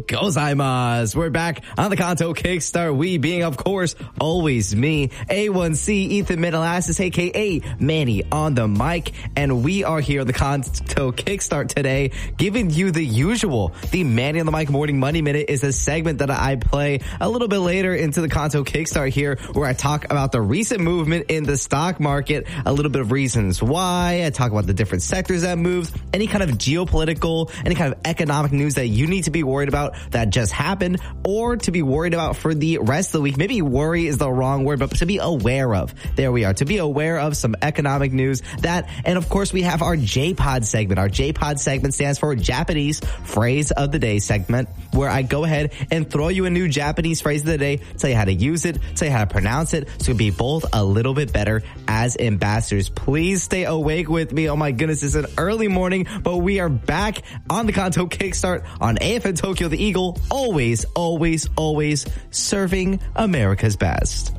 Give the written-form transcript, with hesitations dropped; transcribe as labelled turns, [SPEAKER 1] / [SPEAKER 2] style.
[SPEAKER 1] gozaimasu. We're back on the Kanto Kickstart. We being, of course, always me, A1C, Ethan Metalassis, aka Manny on the mic. And we are here on the Kanto Kickstart today, giving you the usual. The Manny on the Mic Morning Money Minute is a segment that I play a little bit later into the Kanto Kickstart here, where I talk about the recent movement in the stock market, a little bit of reasons why. I talk about the different sectors that moves, any kind of geopolitical, any kind of economic news that you need to be worried about that just happened, or to be worried about for the rest of the week. Maybe worry is the wrong word, but to be aware of. There we are. To be aware of some economic news that, and of course we have our J-Pod segment. Our J-Pod segment stands for Japanese Phrase of the Day segment, where I go ahead and throw you a new Japanese phrase of the day, tell you how to use it, tell you how to pronounce it, so you can be both a little bit better as ambassadors. Please stay awake with me. Oh my goodness, it's an early morning, but we are back on the Kanto Kickstart on AFN Tokyo, the Eagle, always, always, always serving America's best.